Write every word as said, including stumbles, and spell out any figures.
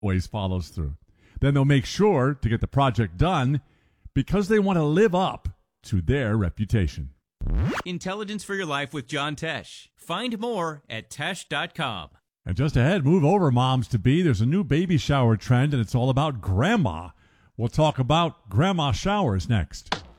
always follows through. Then they'll make sure to get the project done because they want to live up to their reputation. Intelligence for Your Life with John Tesh. Find more at tesh dot com. And just ahead, move over, moms-to-be. There's a new baby shower trend, and it's all about grandma. We'll talk about grandma showers next.